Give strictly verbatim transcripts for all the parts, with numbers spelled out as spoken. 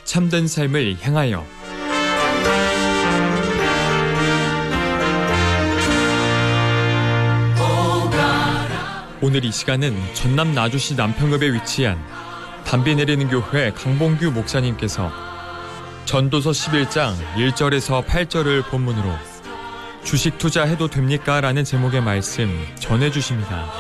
참된 삶을 향하여. 오늘 이 시간은 전남 나주시 남평읍에 위치한 담비 내리는 교회 강봉규 목사님께서 전도서 십일 장 일 절에서 팔 절을 본문으로 주식 투자해도 됩니까? 라는 제목의 말씀 전해주십니다.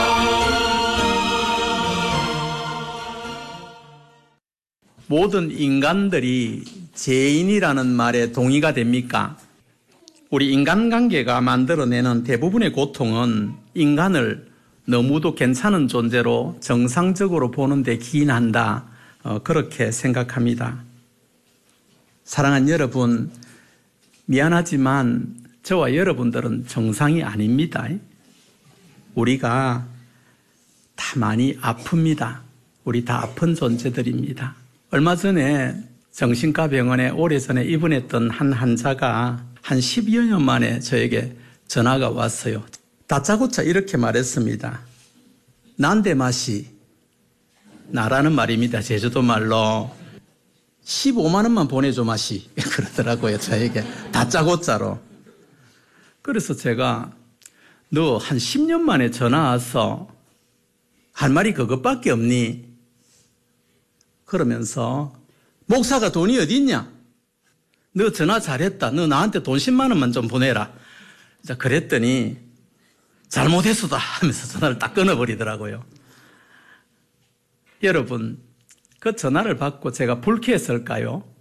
모든 인간들이 죄인이라는 말에 동의가 됩니까? 우리 인간관계가 만들어내는 대부분의 고통은 인간을 너무도 괜찮은 존재로 정상적으로 보는데 기인한다. 어, 그렇게 생각합니다. 사랑하는 여러분, 미안하지만 저와 여러분들은 정상이 아닙니다. 우리가 다 많이 아픕니다. 우리 다 아픈 존재들입니다. 얼마 전에 정신과 병원에 오래전에 입원했던 한 환자가 한 십여 년 만에 저에게 전화가 왔어요. 다짜고짜 이렇게 말했습니다. 난데 맛이, 나라는 말입니다. 제주도 말로 십오만 원만 보내줘 맛이 그러더라고요. 저에게 다짜고짜로. 그래서 제가 너 한 십 년 만에 전화 와서 할 말이 그것밖에 없니? 그러면서 목사가 돈이 어디 있냐? 너 전화 잘했다. 너 나한테 돈 십만 원만 좀 보내라. 자, 그랬더니 잘못했어다 하면서 전화를 딱 끊어버리더라고요. 여러분, 그 전화를 받고 제가 불쾌했을까요?